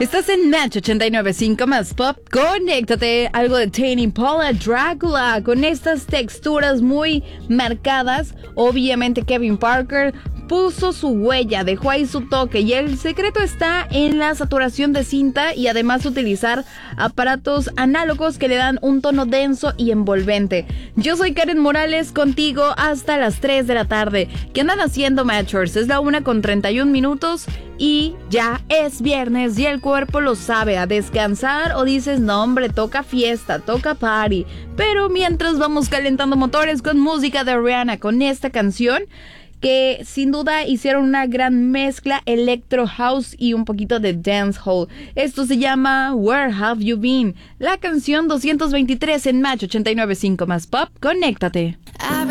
Estás en Match 89.5 más pop. Conéctate, algo de Tame Impala, Drácula, con estas texturas muy marcadas. Obviamente Kevin Parker puso su huella, dejó ahí su toque, y el secreto está en la saturación de cinta y además utilizar aparatos análogos que le dan un tono denso y envolvente. Yo soy Karen Morales, contigo hasta las 3 de la tarde. ¿Qué andan haciendo, Matchers? Es la 1:31 y ya es viernes y el cuerpo lo sabe, a descansar, o dices, no hombre, toca fiesta, toca party. Pero mientras vamos calentando motores con música de Rihanna, con esta canción que sin duda hicieron una gran mezcla electro house y un poquito de dancehall. Esto se llama Where Have You Been, la canción 223 en Match 89.5 más pop. Conéctate.